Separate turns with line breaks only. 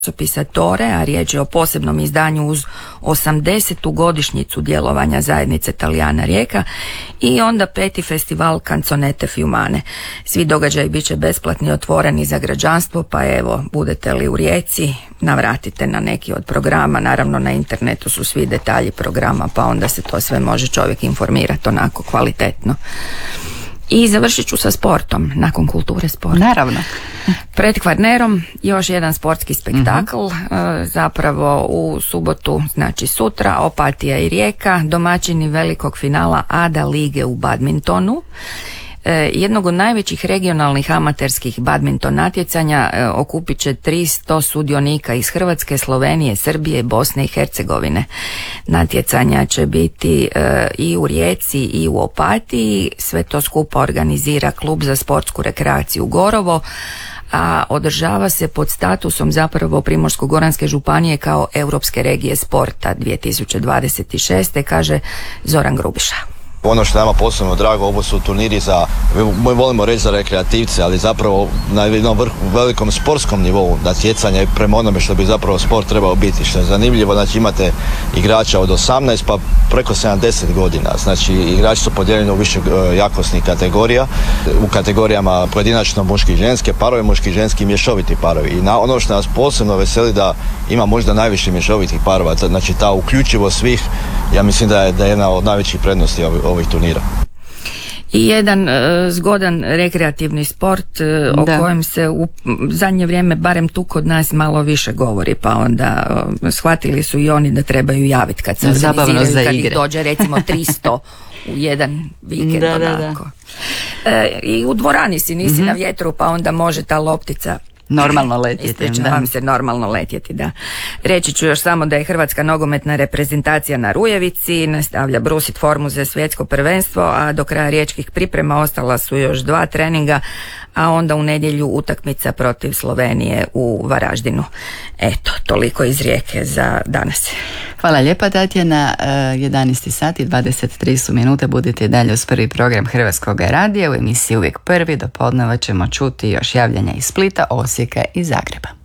časopisa Tore, a riječ je o posebnom izdanju uz 80. godišnjicu djelovanja zajednice Talijana Rijeka, i onda 5. festival Canzonette Fiumane. Svi događaji bit će besplatni i otvoreni za građanstvo, pa evo, budete li u Rijeci, navratite na neki od programa. Naravno, na internetu su svi detalji programa, pa onda se to sve može čovjek informirati onako kvalitetno. I završit ću sa sportom, nakon kulture sporta.
Naravno.
Pred Kvarnerom još jedan sportski spektakl, zapravo u subotu, znači sutra, Opatija i Rijeka, domaćini velikog finala ADA lige u badmintonu. Jednog od najvećih regionalnih amaterskih badminton natjecanja okupit će 300 sudionika iz Hrvatske, Slovenije, Srbije, Bosne i Hercegovine. Natjecanja će biti i u Rijeci i u Opatiji. Sve to skupa organizira Klub za sportsku rekreaciju Gorovo, a održava se pod statusom zapravo Primorsko-goranske županije kao Europske regije sporta 2026. kaže Zoran Grubiša.
Ono što nama posebno drago, ovo su turniri za, mi volimo reći za rekreativce, ali zapravo na jednom velikom sportskom nivou natjecanja i prema onome što bi zapravo sport trebao biti. Što je zanimljivo, znači imate igrača od 18 pa preko 70 godina. Znači igrači su podijeljeni u više jakosnih kategorija, u kategorijama pojedinačno muški i ženske parovi, muški i ženski mješoviti parovi. I ono što nas posebno veseli da ima možda najviše mješovitih parova, znači ta uključivost svih, ja mislim da je jedna od najvećih prednosti ovih turnira.
I jedan zgodan rekreativni sport o kojem se u zadnje vrijeme, barem tu kod nas, malo više govori, pa onda shvatili su i oni da trebaju javiti kad se organiziraju, kad ih dođe recimo 300 u jedan vikend. Onako. I u dvorani si nisi na vjetru, pa onda može ta loptica
normalno letjeti.
Ispričavam se, normalno letjeti, da. Reći ću još samo da je Hrvatska nogometna reprezentacija na Rujevici, nastavlja brusit formu za svjetsko prvenstvo, a do kraja riječkih priprema ostala su još 2 treninga, a onda u nedjelju utakmica protiv Slovenije u Varaždinu. Eto, toliko iz Rijeke za danas.
Hvala lijepa, Tatjana. 11 sati 23 su minute. Budite dalje uz prvi program Hrvatskog radija. U emisiji Uvijek prvi do podneva ćemo čuti još javljanja iz Splita, Osijeka i Zagreba.